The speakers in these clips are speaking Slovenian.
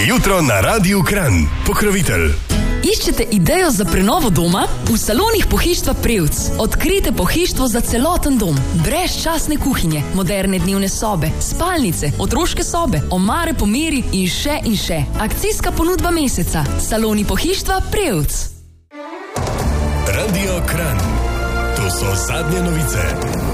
Jutro na Radiu Kranj. Pokrovitelj. Iščete idejo za prenovo doma? V salonih Pohištva Prevc. Odkrite pohištvo za celoten dom. Brezčasne kuhinje, moderne dnevne sobe, spalnice, otroške sobe, omare po meri in še in še. Akcijska ponudba meseca. Saloni Pohištva Prevc. Radio Kranj. To so zadnje novice.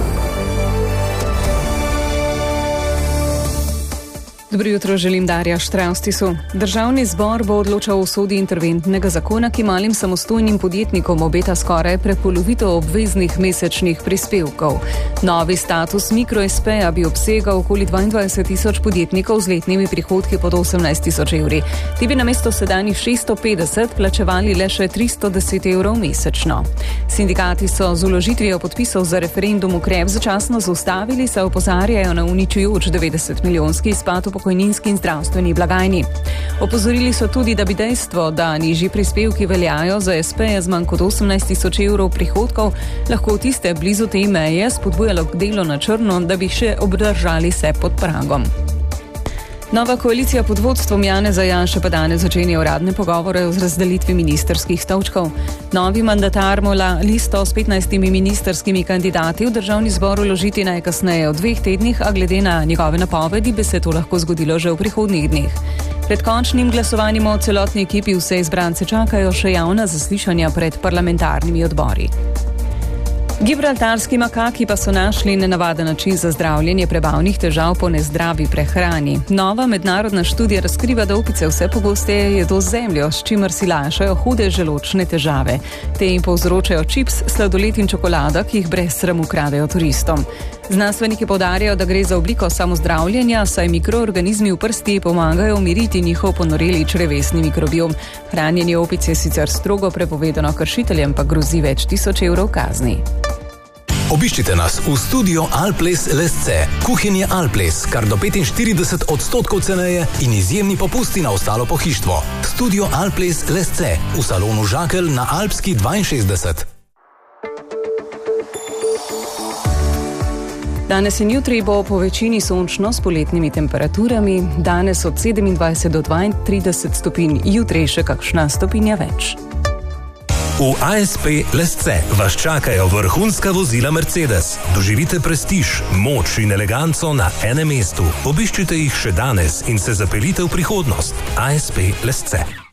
Dobro jutro, želim Darja Štravstisu. Državni zbor bo odločal o usodi interventnega zakona, ki malim samostojnim podjetnikom obeta skoraj prepolovitev obveznih mesečnih prispevkov. Novi status mikro-SP-ja bi obsegal okoli 22,000 podjetnikov z letnimi prihodki pod 18,000 evri. Ti bi namesto sedanjih 650 plačevali le še 310 evrov mesečno. Sindikati so z vložitvijo podpisov za referendum ukrep začasno zaustavili, saj opozarjajo na uničujoč 90-milijonski izpad v pokojninski in zdravstveni blagajni. Opozorili so tudi, da bi dejstvo, da nižji prispevki veljajo za SP-je z manj kot 18,000 evrov prihodkov, lahko tiste blizu te meje spodbujalo k delu na črno, da bi še obdržali se pod pragom. Nova koalicija pod vodstvom Janeza Janše pa danes začenja uradne pogovore o razdelitvi ministrskih stolčkov. Novi mandatar mola listo s 15 ministrskimi kandidati v državni zbor vložiti najkasneje v 2 tednih, a glede na njegove napovedi bi se to lahko zgodilo že v prihodnjih dneh. Pred končnim glasovanjem o celotni ekipi vse izbrance čakajo še javna zaslišanja pred parlamentarnimi odbori. Gibraltarski makaki pa so našli nenavaden način za zdravljenje prebavnih težav po nezdravi prehrani. Nova mednarodna študija razkriva, da opice vse pogosteje jedo zemljo, s čimer si lajšajo hude želodčne težave. Te jim povzročajo čips, sladoled in čokolada, ki jih brez sramu kradejo turistom. Znanstveniki poudarjajo, da gre za obliko samozdravljenja, saj mikroorganizmi v prsti pomagajo umiriti njihov ponoreli črevesni mikrobiom. Hranjenje opic je sicer strogo prepovedano, kršiteljem pa grozi več 1000 evrov kazni. Obiščite nas v studio Alples Lesce. Kuhinje Alples, kar do 45% ceneje in izjemni popusti na ostalo pohištvo. Studio Alples Lesce v salonu Žakelj na Alpski 62. Danes in jutri bo po večini sončno s poletnimi temperaturami, danes od 27 do 32 stopinj, jutri še kakšna stopinja več. V ASP Lesce vas čakajo vrhunska vozila Mercedes. Doživite prestiž, moč in eleganco na enem mestu. Obiščite jih še danes in se zapeljite v prihodnost. ASP Lesce.